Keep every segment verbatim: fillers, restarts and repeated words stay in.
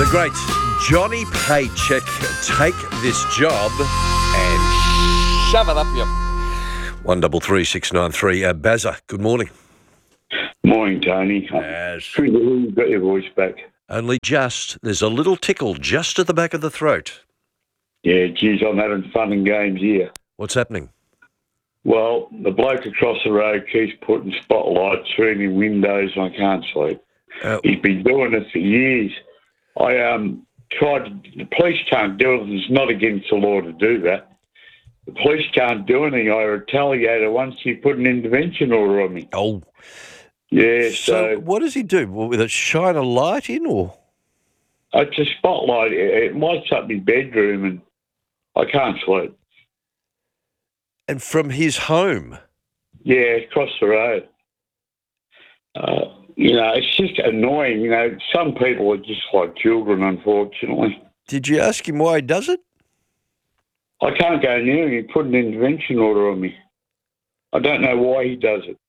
The great Johnny Paycheck, take this job and shove it up your... One double three six nine three. Uh, Bazza, good morning. Morning, Tony. Yes. True, you've got your voice back. Only just. There's a little tickle just at the back of the throat. Yeah, geez, I'm having fun and games here. What's happening? Well, the bloke across the road keeps putting spotlights through my windows and I can't sleep. Uh, He's been doing it for years. I um tried. To, the police can't do it. It's not against the law to do that. The police can't do anything. I retaliated once he put an intervention order on me. Oh. Yeah, So, so... what does he do? Will it shine a light in or...? It's a spotlight. It, it lights up my bedroom and I can't sleep. And from his home? Yeah, across the road. Uh, you know, it's just annoying. You know, some people are just like children, unfortunately. Did you ask him why he does it? I can't go near him. He put an intervention order on me. I don't know why he does it.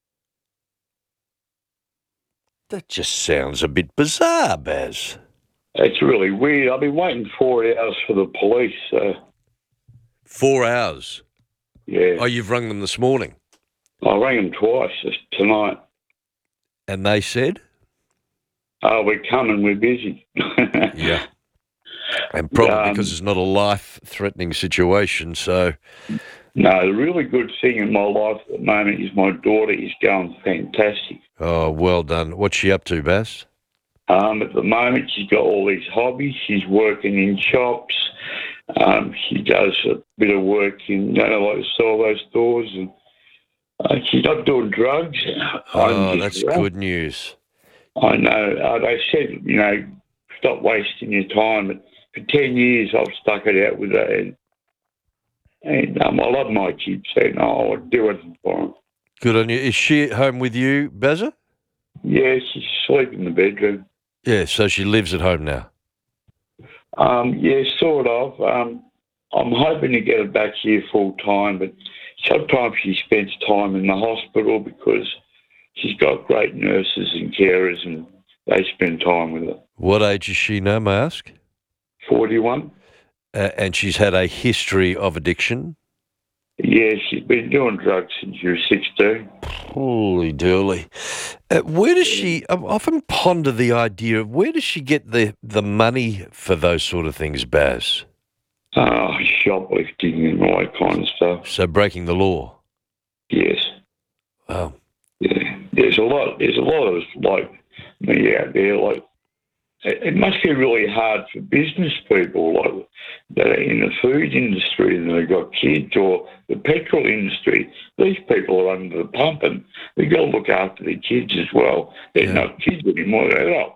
That just sounds a bit bizarre, Baz. It's really weird. I've been waiting four hours for the police. So, Four hours? yeah. Oh, you've rung them this morning? I rang them twice this, tonight. And they said? Oh, we're coming. We're busy. Yeah. And probably Um, because it's not a life-threatening situation, so... No, the really good thing in my life at the moment is my daughter is going fantastic. Oh, well done. What's she up to, Baz? Um, at the moment, she's got all these hobbies. She's working in shops. Um, she does a bit of work in, you know, like sell those stores. And uh, she's not doing drugs. Oh, I'm that's just- good news. I know. Uh, they said, you know, stop wasting your time. But for ten years, I've stuck it out with her. And, and um, I love my kids, and I'll do anything for them. Good on you. Is she at home with you, Bazza? Yeah, she's asleep in the bedroom. Yeah, so she lives at home now. Um, yeah, sort of. Um, I'm hoping to get her back here full time, but sometimes she spends time in the hospital because she's got great nurses and carers and they spend time with her. What age is she now, may I ask? forty-one? Uh, and she's had a history of addiction? Yeah, she's been doing drugs since she was sixteen. Holy dooly. Uh, where does she... I often ponder the idea of where does she get the, the money for those sort of things, Baz? Oh, shoplifting and all that kind of stuff. So breaking the law? Yes. Wow. Yeah. There's a lot, there's a lot of us like me out there, like, it must be really hard for business people like that are in the food industry and they've got kids, or the petrol industry. These people are under the pump and they've got to look after their kids as well. They're Yeah. not kids anymore, they're adults.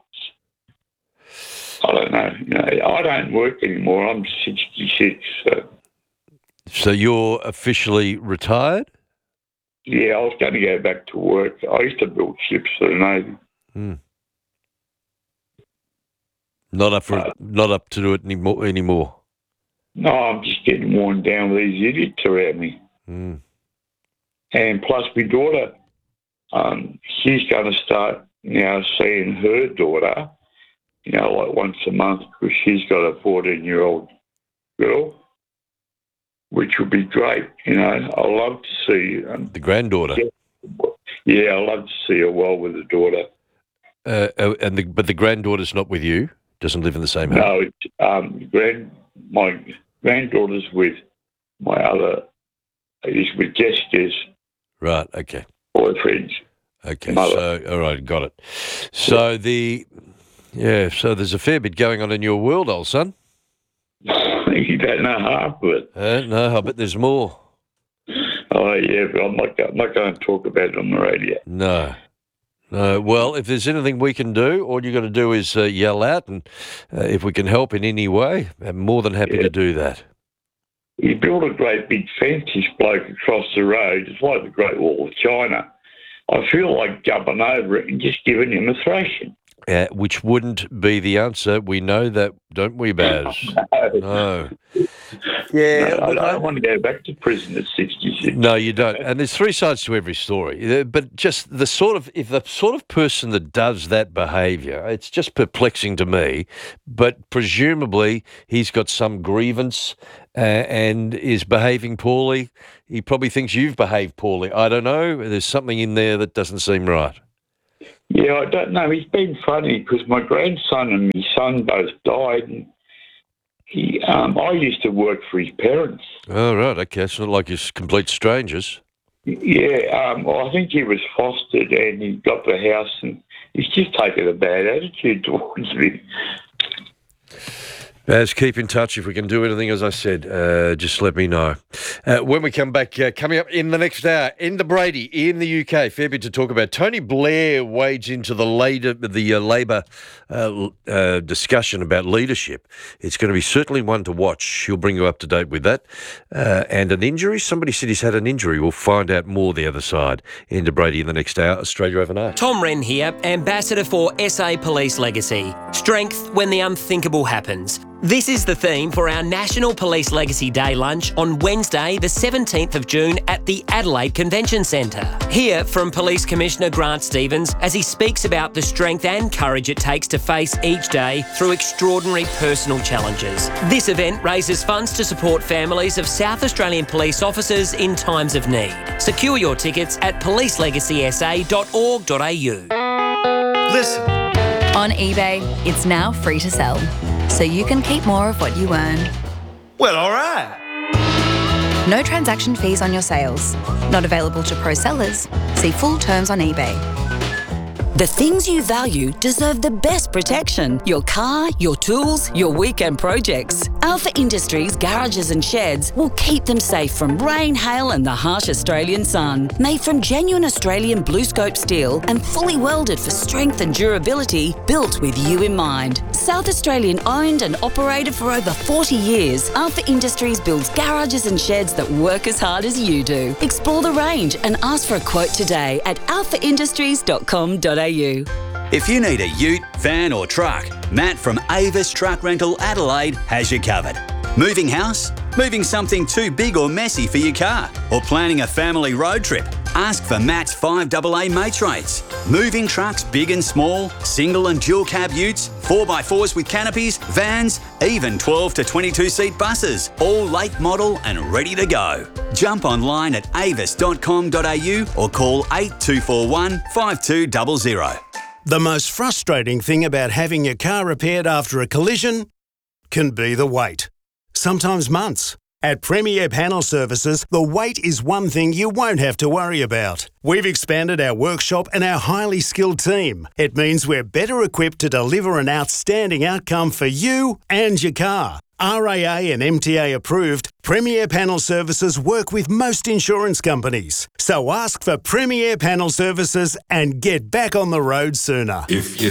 I don't know. You know, I don't work anymore. I'm sixty-six. So. So you're officially retired? Yeah, I was going to go back to work. I used to build ships for the Navy. Hmm. Not up for Uh, not up to do it anymore. anymore. No, I'm just getting worn down with these idiots around me. Mm. And plus, my daughter, um, she's going to start now seeing her daughter, you know, like once a month because she's got a fourteen-year-old girl, which would be great. You know, I love to see. Um, The granddaughter. yeah, I love to see her well with the daughter. Uh, uh, and the, but the granddaughter's not with you. Doesn't live in the same house. No, it's, um, grand, my granddaughter's with my other, is with Jessica's Right. Okay. boyfriends. Okay. Mother. So all right, got it. So the yeah. So there's a fair bit going on in your world, old son. You don't know half of it. Uh, no, I bet there's more. Oh, yeah, but I'm not, I'm not going to talk about it on the radio. No. No. Well, if there's anything we can do, all you got to do is uh, yell out, and uh, if we can help in any way, I'm more than happy Yeah. to do that. He built a great big fence, this bloke, across the road. It's like the Great Wall of China. I feel like jumping over it and just giving him a thrashing. uh, which wouldn't be the answer. We know that, don't we, Baz? No. Yeah, No, I look, I- don't want to go back to prison at sixty-six. No, you don't. And there's three sides to every story. Uh, But just the sort of, if the sort of person that does that behaviour, it's just perplexing to me. But presumably he's got some grievance uh, and is behaving poorly. He probably thinks you've behaved poorly. I don't know. There's something in there that doesn't seem right. Yeah, I don't know. He's been funny because my grandson and my son both died. And he, um, I used to work for his parents. Oh, right. Okay. It's not like you're complete strangers. Yeah, um, well, I think he was fostered and he got the house and he's just taken a bad attitude towards me. Baz, keep in touch. If we can do anything, as I said, uh, just let me know. Uh, when we come back, uh, coming up in the next hour, Enda Brady in the U K. Fair bit to talk about. Tony Blair wades into the, later, the uh, Labor uh, uh, discussion about leadership. It's going to be certainly one to watch. She'll bring you up to date with that. Uh, and an injury. Somebody said he's had an injury. We'll find out more the other side. Enda Brady in the next hour. Australia Overnight. Tom Wren here, Ambassador for S A Police Legacy. Strength when the unthinkable happens. This is the theme for our National Police Legacy Day lunch on Wednesday, the seventeenth of June at the Adelaide Convention Centre. Hear from Police Commissioner Grant Stevens as he speaks about the strength and courage it takes to face each day through extraordinary personal challenges. This event raises funds to support families of South Australian police officers in times of need. Secure your tickets at police legacy s a dot org dot a u. Listen. On eBay, it's now free to sell, so you can keep more of what you earn. Well, all right. No transaction fees on your sales. Not available to pro sellers. See full terms on eBay. The things you value deserve the best protection. Your car, your tools, your weekend projects. Alpha Industries garages and sheds will keep them safe from rain, hail and the harsh Australian sun. Made from genuine Australian blue scope steel and fully welded for strength and durability, built with you in mind. South Australian owned and operated for over forty years, Alpha Industries builds garages and sheds that work as hard as you do. Explore the range and ask for a quote today at alpha industries dot com dot a u. If you need a ute, van or truck, Matt from Avis Truck Rental Adelaide has you covered. Moving house? Moving something too big or messy for your car? Or planning a family road trip? Ask for Matt's five double A mates rates. Moving trucks big and small, single and dual cab utes, four by fours with canopies, vans, even twelve to twenty-two seat buses, all late model and ready to go. Jump online at avis dot com dot a u or call eight two four one, five two zero zero. The most frustrating thing about having your car repaired after a collision can be the wait. Sometimes months. At Premier Panel Services, the wait is one thing you won't have to worry about. We've expanded our workshop and our highly skilled team. It means we're better equipped to deliver an outstanding outcome for you and your car. R A A and M T A approved, Premier Panel Services work with most insurance companies. So ask for Premier Panel Services and get back on the road sooner. If you